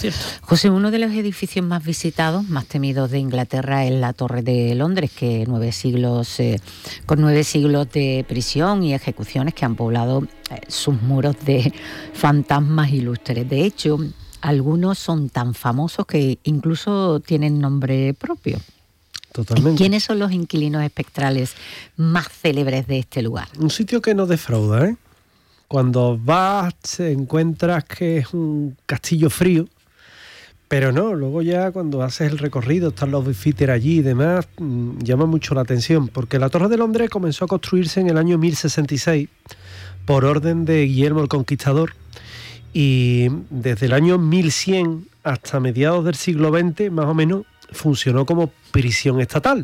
cierto. José, uno de los edificios más visitados, más temidos de Inglaterra es la Torre de Londres, que con 9 siglos de prisión y ejecuciones que han poblado sus muros de fantasmas ilustres. De hecho, algunos son tan famosos que incluso tienen nombre propio. Totalmente. ¿Quiénes son los inquilinos espectrales más célebres de este lugar? Un sitio que no defrauda, ¿eh? Cuando vas te encuentras que es un castillo frío, pero no, luego ya cuando haces el recorrido, están los bifíteres allí y demás, llama mucho la atención, porque la Torre de Londres comenzó a construirse en el año 1066 por orden de Guillermo el Conquistador, y desde el año 1100 hasta mediados del siglo XX, más o menos, funcionó como prisión estatal.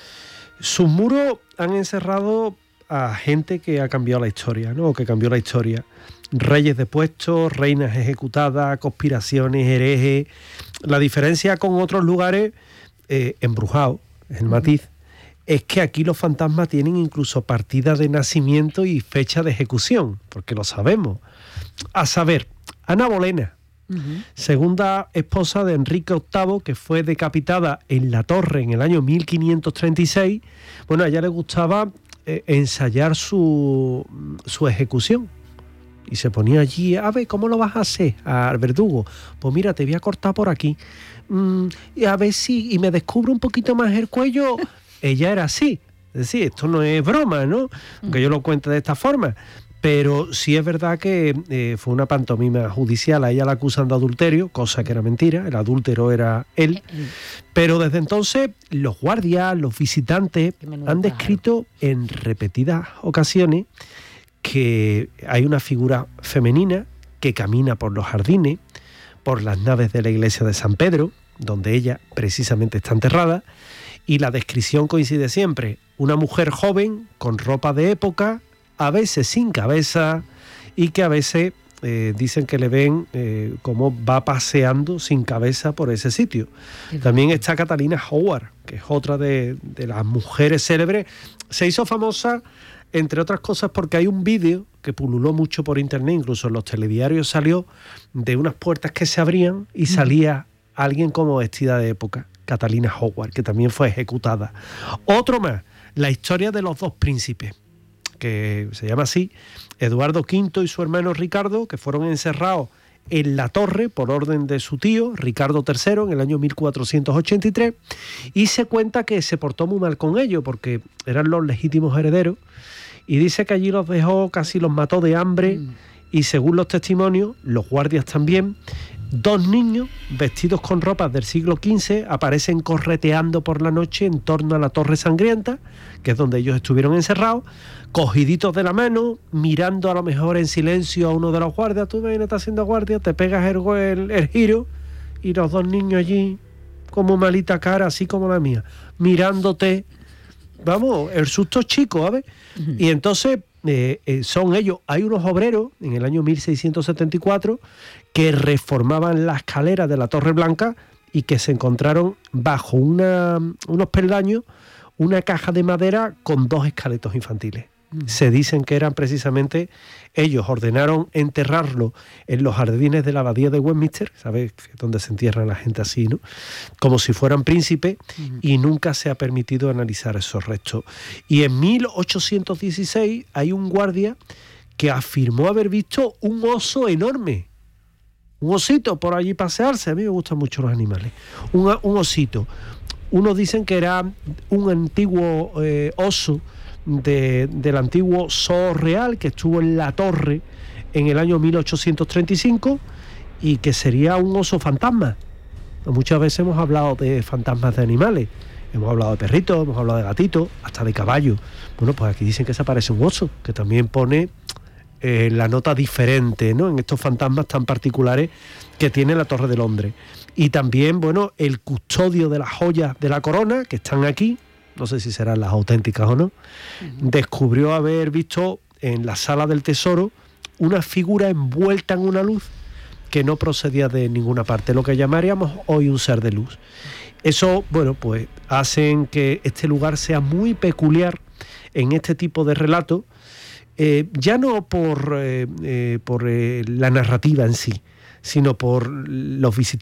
Sus muros han encerrado a gente que ha cambiado la historia, ¿no? O que cambió la historia. Reyes depuestos, reinas ejecutadas, conspiraciones, herejes. La diferencia con otros lugares embrujados, el matiz, es que aquí los fantasmas tienen incluso partida de nacimiento y fecha de ejecución, porque lo sabemos. A saber, Ana Bolena, segunda esposa de Enrique VIII, que fue decapitada en la Torre en el año 1536. Bueno, a ella le gustaba ensayar su ejecución. Y se ponía allí, a ver, ¿cómo lo vas a hacer al verdugo? Pues mira, te voy a cortar por aquí. Y a ver si, y me descubro un poquito más el cuello. Ella era así. Es decir, esto no es broma, ¿no? Aunque yo lo cuente de esta forma. Pero sí es verdad que fue una pantomima judicial. A ella la acusan de adulterio, cosa que era mentira. El adúltero era él. Pero desde entonces los guardias, los visitantes han descrito en repetidas ocasiones que hay una figura femenina que camina por los jardines, por las naves de la iglesia de San Pedro, donde ella precisamente está enterrada, y la descripción coincide siempre. Una mujer joven con ropa de época, a veces sin cabeza, y que a veces dicen que le ven cómo va paseando sin cabeza por ese sitio. También está Catalina Howard, que es otra de las mujeres célebres. Se hizo famosa, entre otras cosas, porque hay un vídeo que pululó mucho por internet, incluso en los telediarios salió, de unas puertas que se abrían y salía alguien como vestida de época, Catalina Howard, que también fue ejecutada. Otro más, la historia de los dos príncipes, que se llama así, Eduardo V y su hermano Ricardo, que fueron encerrados en la Torre por orden de su tío, Ricardo III, en el año 1483, y se cuenta que se portó muy mal con ellos, porque eran los legítimos herederos, y dice que allí los dejó, casi los mató de hambre, y según los testimonios, los guardias también, 2 niños vestidos con ropas del siglo XV aparecen correteando por la noche en torno a la Torre Sangrienta, que es donde ellos estuvieron encerrados, cogiditos de la mano, mirando a lo mejor en silencio a uno de los guardias. Tú vienes, estás haciendo guardia, te pegas el giro, y los 2 niños allí, como malita cara, así como la mía, mirándote. Vamos, el susto es chico, ¿sabes? Y entonces son ellos. Hay unos obreros en el año 1674 que reformaban la escalera de la Torre Blanca y que se encontraron bajo unos peldaños una caja de madera con 2 esqueletos infantiles. Se dicen que eran precisamente ellos. Ordenaron enterrarlo en los jardines de la abadía de Westminster, ¿sabes? Donde se entierra la gente así, ¿no? Como si fueran príncipes, y nunca se ha permitido analizar esos restos. Y en 1816 hay un guardia que afirmó haber visto un oso enorme. Un osito por allí pasearse. A mí me gustan mucho los animales. Un osito. Unos dicen que era un antiguo oso del antiguo zoo real que estuvo en la Torre en el año 1835 y que sería un oso fantasma. Muchas veces hemos hablado de fantasmas de animales. Hemos hablado de perritos, hemos hablado de gatitos, hasta de caballos. Bueno, pues aquí dicen que se aparece un oso, que también pone la nota diferente, ¿no?, en estos fantasmas tan particulares que tiene la Torre de Londres. Y también, bueno, el custodio de las joyas de la corona, que están aquí, no sé si serán las auténticas o no, descubrió haber visto en la sala del tesoro una figura envuelta en una luz que no procedía de ninguna parte, lo que llamaríamos hoy un ser de luz. Eso, bueno, pues hacen que este lugar sea muy peculiar en este tipo de relatos, ya no por la narrativa en sí, sino por los visitantes